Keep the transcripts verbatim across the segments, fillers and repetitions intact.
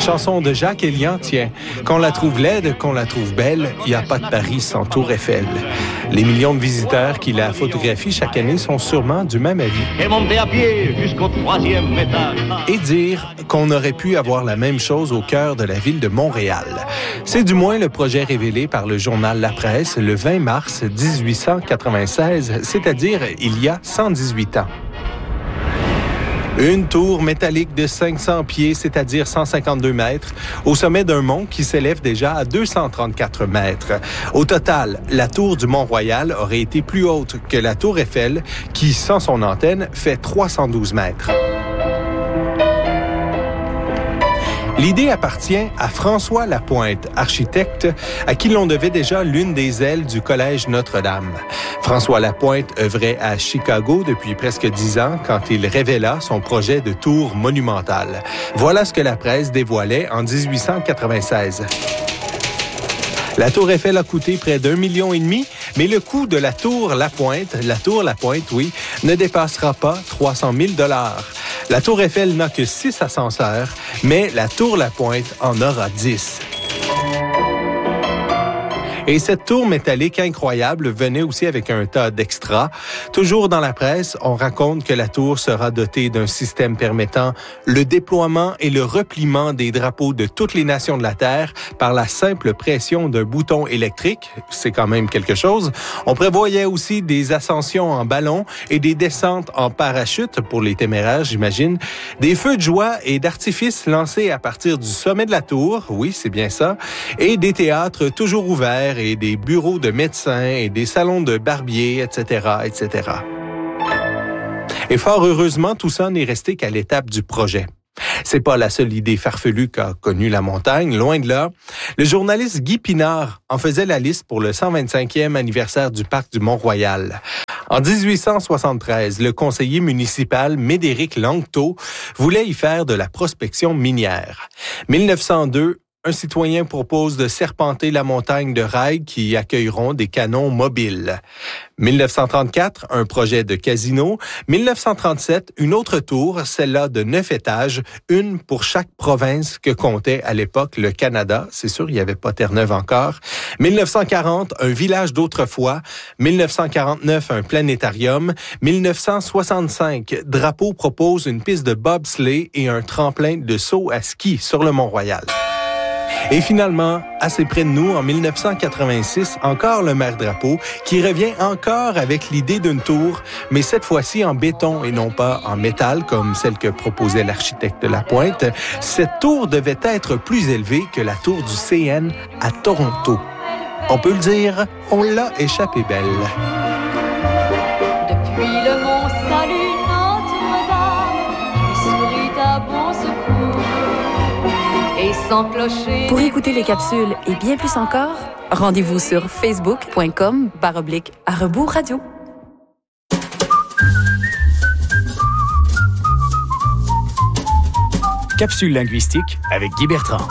chanson de Jacques Elian, tiens. Qu'on la trouve laide, qu'on la trouve belle, il n'y a pas de Paris sans Tour Eiffel. Les millions de visiteurs qui la photographient chaque année sont sûrement du même avis. Et monter à pied jusqu'au troisième étage. Et dire qu'on aurait pu avoir la même chose au cœur de la ville de Montréal. C'est du moins le projet révélé par le journal La Presse le vingt mars dix-huit cent quatre-vingt-seize, c'est-à-dire il y a cent dix-huit ans. Une tour métallique de cinq cents pieds, c'est-à-dire cent cinquante-deux mètres, au sommet d'un mont qui s'élève déjà à deux cent trente-quatre mètres. Au total, la tour du Mont-Royal aurait été plus haute que la tour Eiffel, qui, sans son antenne, fait trois cent douze mètres. L'idée appartient à François Lapointe, architecte, à qui l'on devait déjà l'une des ailes du Collège Notre-Dame. François Lapointe œuvrait à Chicago depuis presque dix ans quand il révéla son projet de tour monumentale. Voilà ce que la presse dévoilait en dix-huit cent quatre-vingt-seize. La tour Eiffel a coûté près d'un million et demi, mais le coût de la tour Lapointe, la tour Lapointe, oui, ne dépassera pas trois cent mille dollars. La tour Eiffel n'a que six ascenseurs, mais la tour Lapointe en aura dix. Et cette tour métallique incroyable venait aussi avec un tas d'extras. Toujours dans la presse, on raconte que la tour sera dotée d'un système permettant le déploiement et le repliement des drapeaux de toutes les nations de la Terre par la simple pression d'un bouton électrique. C'est quand même quelque chose. On prévoyait aussi des ascensions en ballon et des descentes en parachute pour les téméraires, j'imagine. Des feux de joie et d'artifice lancés à partir du sommet de la tour, oui, c'est bien ça, et des théâtres toujours ouverts et des bureaux de médecins et des salons de barbiers, et cetera, et cetera. Et fort heureusement, tout ça n'est resté qu'à l'étape du projet. C'est pas la seule idée farfelue qu'a connue la montagne, loin de là. Le journaliste Guy Pinard en faisait la liste pour le cent vingt-cinquième anniversaire du parc du Mont-Royal. En dix-huit cent soixante-treize, le conseiller municipal Médéric Langteau voulait y faire de la prospection minière. mille neuf cent deux, un citoyen propose de serpenter la montagne de rails qui accueilleront des canons mobiles. mille neuf cent trente-quatre, un projet de casino. mille neuf cent trente-sept, une autre tour, celle-là de neuf étages, une pour chaque province que comptait à l'époque le Canada. C'est sûr, il n'y avait pas Terre-Neuve encore. mille neuf cent quarante, un village d'autrefois. mille neuf cent quarante-neuf, un planétarium. mille neuf cent soixante-cinq, Drapeau propose une piste de bobsleigh et un tremplin de saut à ski sur le Mont-Royal. Et finalement, assez près de nous, en mille neuf cent quatre-vingt-six, encore le maire Drapeau, qui revient encore avec l'idée d'une tour, mais cette fois-ci en béton et non pas en métal, comme celle que proposait l'architecte Lapointe. Cette tour devait être plus élevée que la tour du C N à Toronto. On peut le dire, on l'a échappé belle. Depuis le mont Salut Notre-Dame, qui sourit à bon secours. Et sans clocher. Pour écouter les capsules et bien plus encore, rendez-vous sur facebook.com barre oblique à rebours radio. Capsule linguistique avec Guy Bertrand.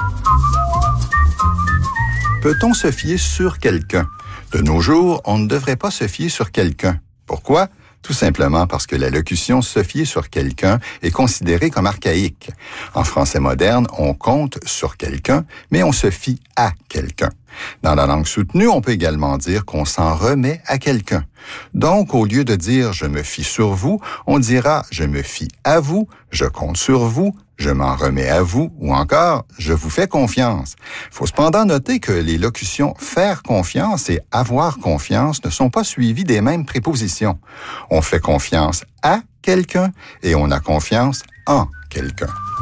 Peut-on se fier sur quelqu'un? De nos jours, on ne devrait pas se fier sur quelqu'un. Pourquoi? Tout simplement parce que la locution « se fier sur quelqu'un » est considérée comme archaïque. En français moderne, on compte sur quelqu'un, mais on se fie à quelqu'un. Dans la langue soutenue, on peut également dire qu'on s'en remet à quelqu'un. Donc, au lieu de dire « je me fie sur vous », on dira « je me fie à vous »,« je compte sur vous », je m'en remets à vous, ou encore, je vous fais confiance. Il faut cependant noter que les locutions faire confiance et avoir confiance ne sont pas suivies des mêmes prépositions. On fait confiance à quelqu'un et on a confiance en quelqu'un.